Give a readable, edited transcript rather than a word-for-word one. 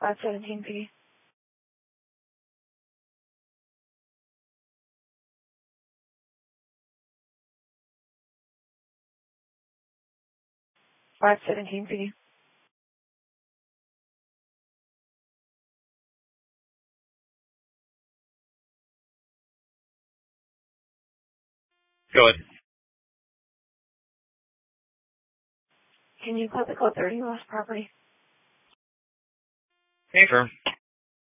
517P. 517P. Go ahead. Can you put the code 30 last property? Hey, firm.